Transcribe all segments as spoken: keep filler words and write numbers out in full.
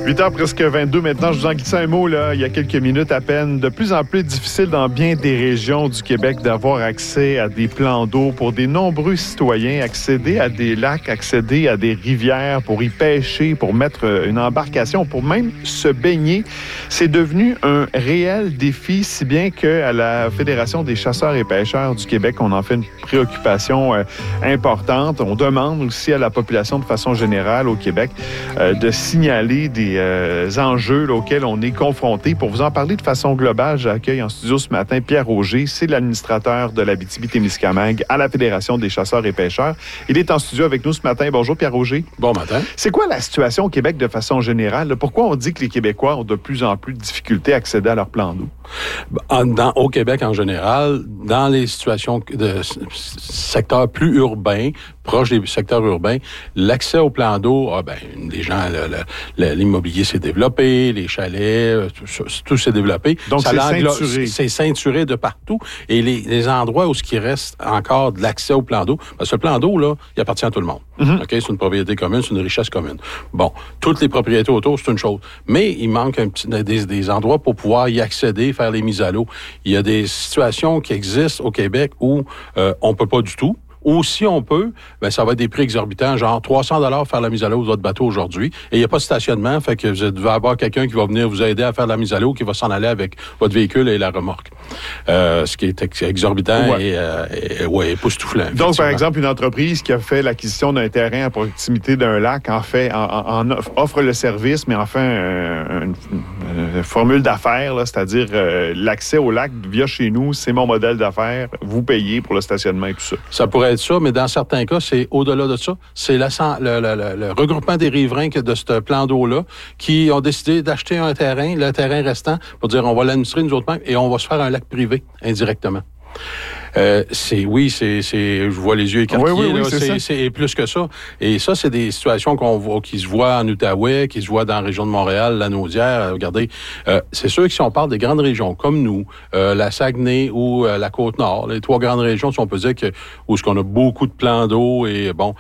huit heures presque vingt-deux maintenant. Je vous en glisse un mot là, il y a quelques minutes à peine. De plus en plus difficile dans bien des régions du Québec d'avoir accès à des plans d'eau pour des nombreux citoyens. Accéder à des lacs, accéder à des rivières pour y pêcher, pour mettre une embarcation, pour même se baigner. C'est devenu un réel défi, si bien qu'à la Fédération des chasseurs et pêcheurs du Québec, on en fait une préoccupation euh, importante. On demande aussi à la population de façon générale au Québec euh, de signaler des euh, enjeux là, auxquels on est confronté. Pour vous en parler de façon globale, j'accueille en studio ce matin Pierre Auger, c'est l'administrateur de l'Abitibi-Témiscamingue à la Fédération des chasseurs et pêcheurs. Il est en studio avec nous ce matin. Bonjour Pierre Auger. Bon matin. C'est quoi la situation au Québec de façon générale? Pourquoi on dit que les Québécois ont de plus en plus de difficultés à accéder à leur plan d'eau? Dans, au Québec en général, dans les situations de secteurs plus urbains, proches des secteurs urbains, l'accès au plan d'eau, ah ben, les gens, le, le, l'immobilier s'est développé, les chalets, tout, tout s'est développé. Donc, ça c'est l'englo- ceinturé. C'est ceinturé de partout. Et les, les endroits où ce qui reste encore de l'accès au plan d'eau, parce que le plan d'eau, là, il appartient à tout le monde. Mm-hmm. OK? C'est une propriété commune, c'est une richesse commune. Bon, toutes les propriétés autour, c'est une chose. Mais il manque un petit, des, des endroits pour pouvoir y accéder, faire les mises à l'eau. Il y a des situations qui existent au Québec où euh, on peut pas du tout. Ou si on peut, ben ça va être des prix exorbitants, genre trois cents dollars faire la mise à l'eau de votre bateau aujourd'hui. Et il n'y a pas de stationnement, fait que vous devez avoir quelqu'un qui va venir vous aider à faire la mise à l'eau, qui va s'en aller avec votre véhicule et la remorque. Euh, ce qui est ex- exorbitant ouais. et, euh, et ouais, époustouflant. Donc, par exemple, une entreprise qui a fait l'acquisition d'un terrain à proximité d'un lac, en fait, en, en, en offre le service, mais enfin, euh, une, une formule d'affaires, là, c'est-à-dire euh, l'accès au lac via chez nous, c'est mon modèle d'affaires, vous payez pour le stationnement et tout ça. Ça pourrait être ça, mais dans certains cas, c'est au-delà de ça. C'est la, le, le, le, le regroupement des riverains de ce plan d'eau-là qui ont décidé d'acheter un terrain, le terrain restant, pour dire on va l'administrer nous autres mêmes et on va se faire un lac privé indirectement. Euh, c'est oui, c'est, c'est, je vois les yeux écarquillés. Oui, oui, oui, là, c'est, c'est, c'est plus que ça. Et ça, c'est des situations qu'on voit, qui se voient en Outaouais, qui se voient dans la région de Montréal, la Naudière. Regardez, euh, c'est sûr que si on parle des grandes régions comme nous, euh, la Saguenay ou euh, la Côte-Nord, les trois grandes régions, si on peut dire que où est-ce qu'on a beaucoup de plans d'eau et bon,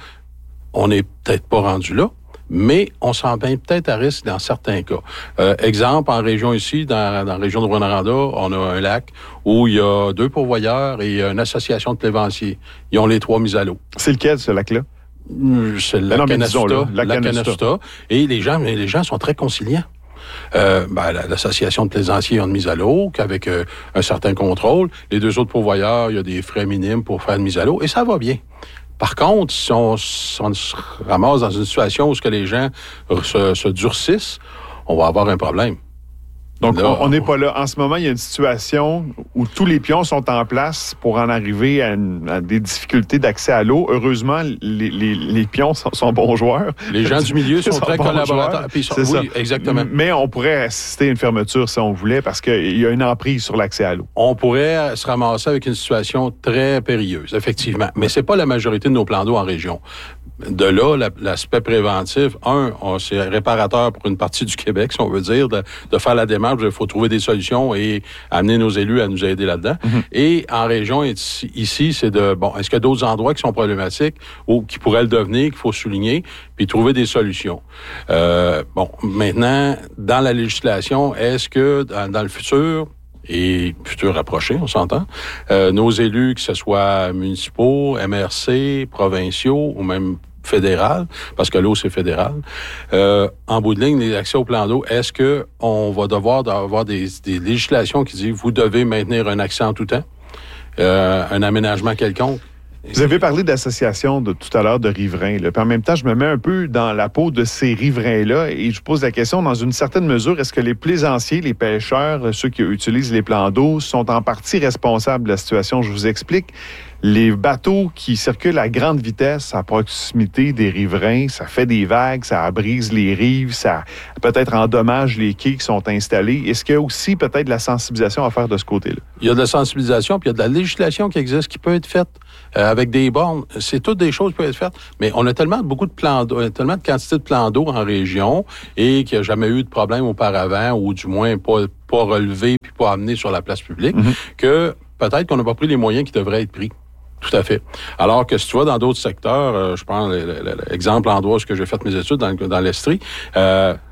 on n'est peut-être pas rendu là. Mais on s'en met peut-être à risque dans certains cas. Euh, exemple, en région ici, dans, dans la région de Rwanda, on a un lac où il y a deux pourvoyeurs et une association de plaivanciers. Ils ont les trois mises à l'eau. C'est lequel, ce lac-là? C'est le lac Canasta. Lac Canasta. Et les gens, les gens sont très conciliants. Euh, ben, l'association de plaisanciers ont une mise à l'eau qu'avec euh, un certain contrôle. Les deux autres pourvoyeurs, il y a des frais minimes pour faire une mise à l'eau et ça va bien. Par contre, si on, si on se ramasse dans une situation où ce que les gens se, se durcissent, on va avoir un problème. Donc, là, on n'est pas là. En ce moment, il y a une situation où tous les pions sont en place pour en arriver à, une, à des difficultés d'accès à l'eau. Heureusement, les, les, les pions sont, sont bons joueurs. Les gens du milieu sont, sont très collaborateurs. Puis sont, C'est oui, ça. Exactement. Mais on pourrait assister à une fermeture si on voulait parce qu'il y a une emprise sur l'accès à l'eau. On pourrait se ramasser avec une situation très périlleuse, effectivement. Mais c'est pas la majorité de nos plans d'eau en région. De là, la, l'aspect préventif, un, on, c'est réparateur pour une partie du Québec, si on veut dire, de, de faire la démarche. Il faut trouver des solutions et amener nos élus à nous aider là-dedans. Mm-hmm. Et en région, ici, ici, c'est de, bon, est-ce qu'il y a d'autres endroits qui sont problématiques ou qui pourraient le devenir, qu'il faut souligner, puis trouver des solutions. Euh, bon, maintenant, dans la législation, est-ce que dans, dans le futur, et futur rapproché, on s'entend, euh, nos élus, que ce soit municipaux, M R C, provinciaux ou même fédéral, parce que l'eau, c'est fédéral. Euh, en bout de ligne, les accès au plan d'eau, est-ce qu'on va devoir avoir des, des législations qui disent vous devez maintenir un accès en tout temps, euh, un aménagement quelconque? Vous avez parlé d'association de tout à l'heure de riverains. Là. Puis en même temps, je me mets un peu dans la peau de ces riverains-là et je pose la question, dans une certaine mesure, est-ce que les plaisanciers, les pêcheurs, ceux qui utilisent les plans d'eau, sont en partie responsables de la situation? Je vous explique. Les bateaux qui circulent à grande vitesse à proximité des riverains, ça fait des vagues, ça brise les rives, ça peut-être endommage les quais qui sont installés. Est-ce qu'il y a aussi peut-être de la sensibilisation à faire de ce côté-là? Il y a de la sensibilisation, puis il y a de la législation qui existe, qui peut être faite euh, avec des bornes. C'est toutes des choses qui peuvent être faites, mais on a tellement beaucoup de plans d'eau, tellement de quantité de plans d'eau en région et qu'il n'y a jamais eu de problème auparavant, ou du moins pas, pas relevé puis pas amené sur la place publique, mm-hmm. que peut-être qu'on n'a pas pris les moyens qui devraient être pris. Tout à fait. Alors que si tu vas dans d'autres secteurs, euh, je prends l'exemple endroit où j'ai fait mes études, dans, dans l'Estrie, euh,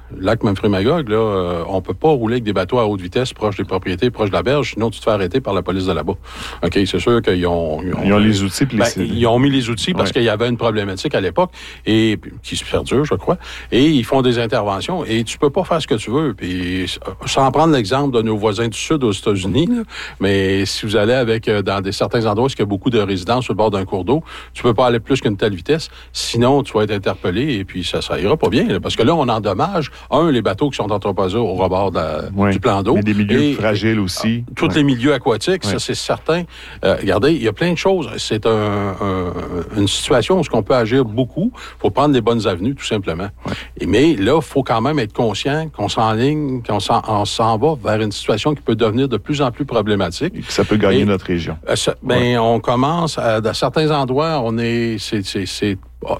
lac Memphremagog, là, euh, on peut pas rouler avec des bateaux à haute vitesse proche des propriétés, proche de la berge, sinon tu te fais arrêter par la police de là-bas. OK, c'est sûr qu'ils ont... Ils ont, ils ont les outils. Puis ben, les... Ils ont mis les outils parce ouais. qu'il y avait une problématique à l'époque, et qui se perdure, je crois, et ils font des interventions, et tu peux pas faire ce que tu veux. Puis, sans prendre l'exemple de nos voisins du Sud aux États-Unis, là, mais si vous allez avec euh, dans des, certains endroits où il y a beaucoup de résidences sur le bord d'un cours d'eau, tu peux pas aller plus qu'une telle vitesse, sinon tu vas être interpellé, et puis ça, ça ira pas bien, là, parce que là, on endommage, un, les bateaux qui sont entreposés au rebord de la, oui. du plan d'eau. Mais des milieux et, fragiles aussi. Euh, tous oui. les milieux aquatiques, oui. ça, c'est certain. Euh, regardez, il y a plein de choses. C'est un, un, une situation où on peut agir beaucoup. Il faut prendre les bonnes avenues, tout simplement. Oui. Et, mais là, il faut quand même être conscient qu'on s'enligne, qu'on s'en, on s'en va vers une situation qui peut devenir de plus en plus problématique. Et que ça peut gagner et, notre région. Euh, ça, ben, oui. on commence, à, dans certains endroits, on est, c'est, c'est, c'est,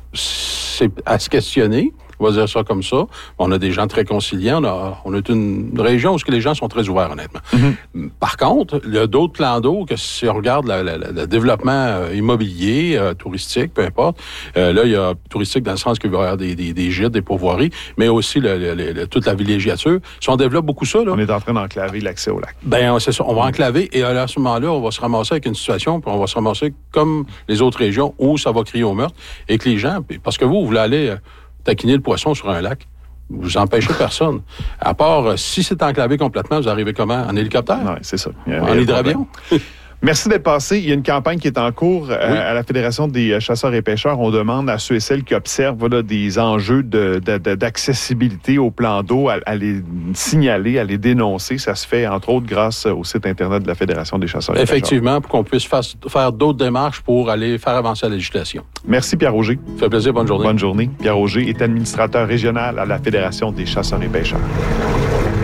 c'est à se questionner. On va dire ça comme ça. On a des gens très conciliants. On, a, on est une région où les gens sont très ouverts, honnêtement. Mm-hmm. Par contre, il y a d'autres plans d'eau que si on regarde la, la, la, le développement immobilier, euh, touristique, peu importe, euh, là, il y a touristique dans le sens qu'il va y avoir des, des, des gîtes, des pourvoiries, mais aussi le, le, le, toute la villégiature. Si on développe beaucoup ça, là... On est en train d'enclaver l'accès au lac. Ben c'est ça. On va enclaver et à ce moment-là, on va se ramasser avec une situation, puis on va se ramasser comme les autres régions où ça va crier au meurtre et que les gens... Parce que vous, vous voulez aller... taquiner le poisson sur un lac. Vous empêchez personne. À part, euh, si c'est enclavé complètement, vous arrivez comment? En hélicoptère? Non, c'est ça. En hydravion? Merci d'être passé. Il y a une campagne qui est en cours euh, oui. à la Fédération des chasseurs et pêcheurs. On demande à ceux et celles qui observent voilà, des enjeux de, de, de, d'accessibilité au plan d'eau à, à les signaler, à les dénoncer. Ça se fait, entre autres, grâce au site Internet de la Fédération des chasseurs et pêcheurs. Effectivement, pour qu'on puisse faire, faire d'autres démarches pour aller faire avancer la législation. Merci, Pierre-Auger. Ça fait plaisir. Bonne journée. Bonne journée. Pierre-Auger est administrateur régional à la Fédération des chasseurs et pêcheurs.